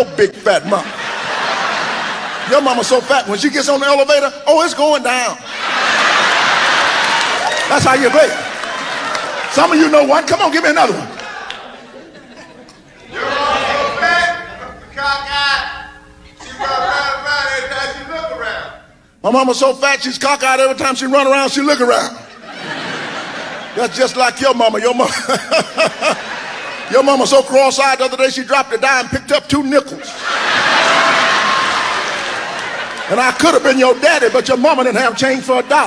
your big fat mama. Your mama's so fat, when she gets on the elevator, oh, it's going down. That's how you play it. Some of you know one. Come on, give me another one. Your mama's so fat, cockeyed, she run around every time she look around. My mama's so fat, she's cockeyed every time she run around, she look around. That's just like your mama. Your mama so cross-eyed the other day, she dropped a dime and picked up 2 nickels. And I could have been your daddy, but your mama didn't have change for $1.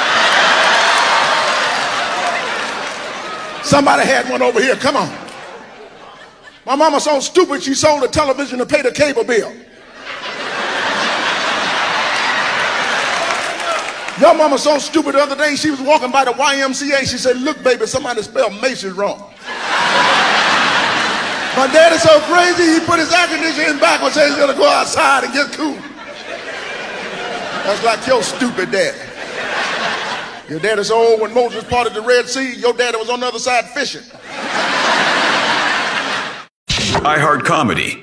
Somebody had one over here. Come on. My mama so stupid, she sold the television to pay the cable bill. Your mama so stupid the other day, she was walking by the YMCA. She said, look, baby, somebody spelled Macy's wrong. My daddy's so crazy, he put his air conditioning backwards, said he's going to go outside and get cool. That's like your stupid daddy. Your daddy's so old, when Moses parted the Red Sea, your daddy was on the other side fishing. iHeart Comedy.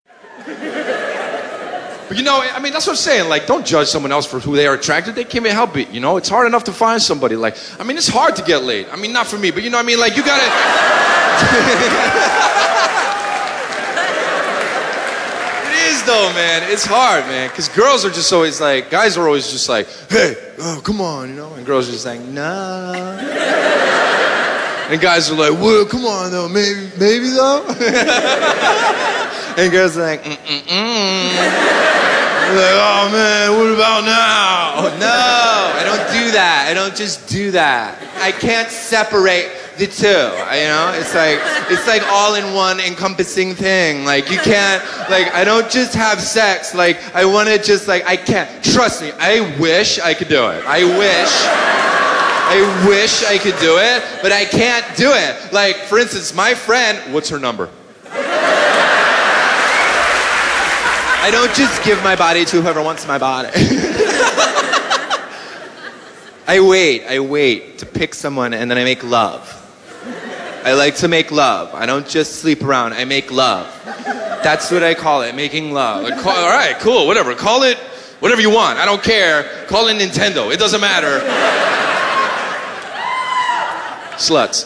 But you know, I mean, that's what I'm saying. Like, don't judge someone else for who they are attracted. They can't even help it, you know? It's hard enough to find somebody. Like, I mean, it's hard to get laid. I mean, not for me, but you know what I mean? Like, you gotta... It is, though, man. It's hard, man. Because girls are just always like... Guys are always just like, hey, oh, come on, you know? And girls are just like, nah. And guys are like, well, come on, though. Maybe though? And girls are like, Like, oh man, what about now? No, I don't do that. I don't just do that. I can't separate the two. You know, it's like all in one encompassing thing. Like you can't, like I don't just have sex. Like I want to just like I can't. Trust me. I wish I could do it. I wish I could do it, but I can't do it. Like for instance, my friend, what's her number? I don't just give my body to whoever wants my body. I wait to pick someone and then I make love. I like to make love. I don't just sleep around, I make love. That's what I call it, making love. Like, all right, cool, whatever. Call it whatever you want. I don't care. Call it Nintendo. It doesn't matter. Sluts.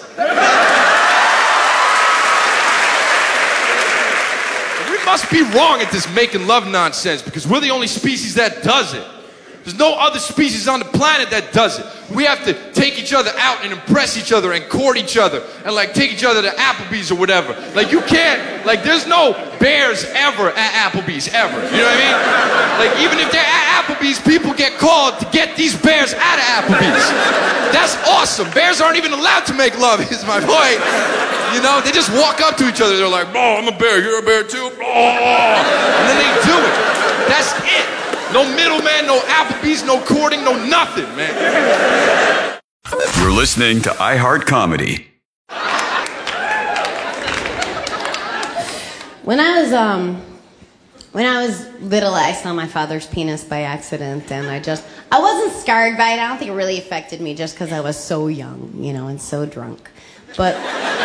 Must be wrong at this making love nonsense because we're the only species that does it. There's no other species on the planet that does it. We have to take each other out and impress each other and court each other and like take each other to Applebee's or whatever. Like you can't, like there's no bears ever at Applebee's ever. You know what I mean? Like even if they're at Applebee's, people get called to get these bears out of Applebee's. That's awesome. Bears aren't even allowed to make love, is my point. You know, they just walk up to each other. They're like, oh, I'm a bear, you're a bear too. Oh. And then they do it. That's it. No middleman, no Applebee's, no courting, no nothing, man. You're listening to iHeart Comedy. When I was little, I saw my father's penis by accident, and I wasn't scarred by it. I don't think it really affected me just because I was so young, you know, and so drunk. But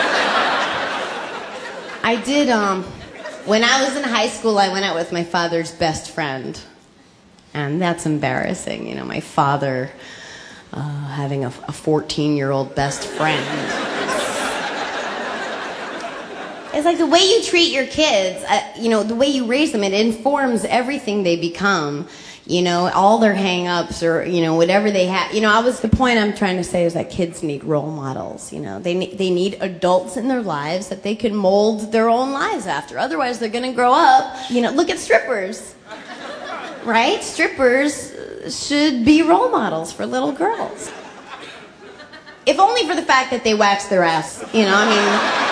I did, when I was in high school, I went out with my father's best friend. And that's embarrassing, you know, my father having a 14-year-old best friend. It's like the way you treat your kids, you know, the way you raise them, it informs everything they become. You know, all their hang-ups or, you know, whatever they have. You know, the point I'm trying to say is that kids need role models, you know. They need adults in their lives that they can mold their own lives after. Otherwise, they're going to grow up, you know, look at strippers. Right? Strippers should be role models for little girls. If only for the fact that they wax their ass, you know, I mean.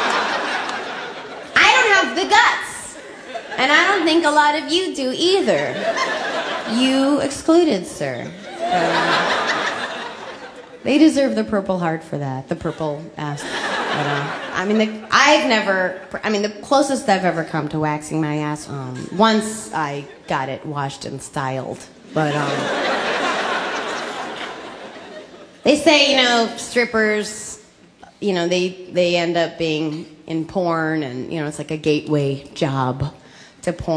I don't have the guts. And I don't think a lot of you do either. You excluded, sir. They deserve the Purple Heart for that, the purple ass. I mean, the closest I've ever come to waxing my ass, once I got it washed and styled, but, they say, you know, strippers, you know, they end up being in porn and, you know, it's like a gateway job to porn.